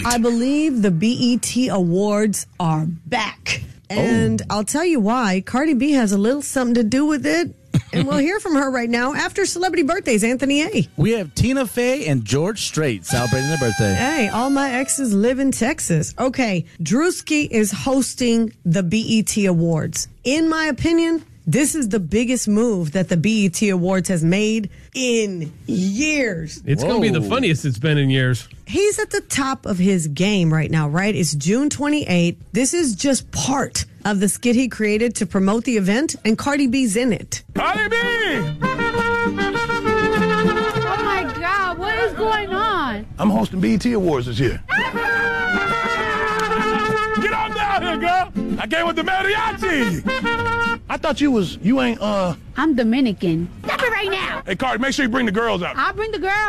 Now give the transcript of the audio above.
I believe the BET Awards are back. And I'll tell you why. Cardi B has a little something to do with it. And we'll hear from her right now after celebrity birthdays, Anthony A. We have Tina Fey and George Strait celebrating their birthday. Hey, all my exes live in Texas. Okay, Drewski is hosting the BET Awards. In my opinion, this is the biggest move that the BET Awards has made in years. It's going to be the funniest it's been in years. He's at the top of his game right now, right? It's June 28th. This is just part of the skit he created to promote the event, and Cardi B's in it. Cardi B! Oh my God, what is going on? I'm hosting BET Awards this year. Get on down here, girl! I came with the mariachi! I thought you ain't, I'm Dominican. Stop it right now! Hey, Cardi, make sure you bring the girls out. I'll bring the girls.